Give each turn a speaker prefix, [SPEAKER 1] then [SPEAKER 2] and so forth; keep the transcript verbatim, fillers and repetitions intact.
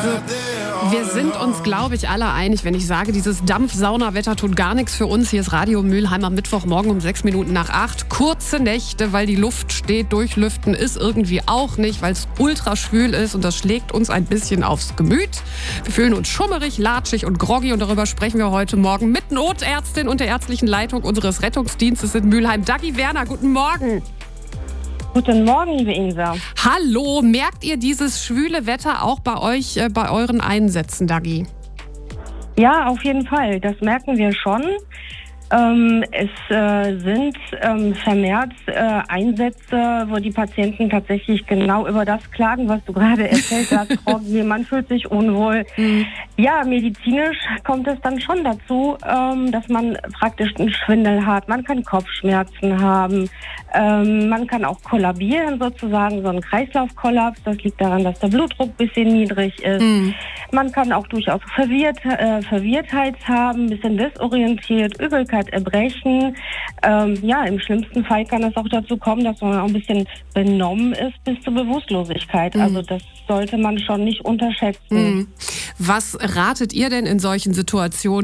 [SPEAKER 1] Wir sind uns, glaube ich, alle einig, wenn ich sage, dieses Dampfsaunawetter tut gar nichts für uns. Hier ist Radio Mülheim am Mittwochmorgen um sechs Minuten nach acht. Kurze Nächte, weil die Luft steht. Durchlüften ist irgendwie auch nicht, weil es ultra schwül ist und das schlägt uns ein bisschen aufs Gemüt. Wir fühlen uns schummerig, latschig und groggy und darüber sprechen wir heute Morgen mit Notärztin und der ärztlichen Leitung unseres Rettungsdienstes in Mülheim, Daggy Werner. Guten Morgen.
[SPEAKER 2] Guten Morgen, liebe Insa.
[SPEAKER 1] Hallo, merkt ihr dieses schwüle Wetter auch bei euch, äh, bei euren Einsätzen, Daggy?
[SPEAKER 2] Ja, auf jeden Fall. Das merken wir schon. Ähm, es äh, sind ähm, vermehrt äh, Einsätze, wo die Patienten tatsächlich genau über das klagen, was du gerade erzählt hast. Groggy, man fühlt sich unwohl. Mhm. Ja, medizinisch kommt es dann schon dazu, ähm, dass man praktisch einen Schwindel hat. Man kann Kopfschmerzen haben. Ähm, man kann auch kollabieren sozusagen, so ein Kreislaufkollaps. Das liegt daran, dass der Blutdruck ein bisschen niedrig ist. Mhm. Man kann auch durchaus Verwirrt, äh, Verwirrtheit haben, ein bisschen desorientiert, Übelkeit, Erbrechen. Ähm, ja, im schlimmsten Fall kann es auch dazu kommen, dass man auch ein bisschen benommen ist bis zur Bewusstlosigkeit. Mhm. Also das sollte man schon nicht unterschätzen.
[SPEAKER 1] Mhm. Was ratet ihr denn in solchen Situationen?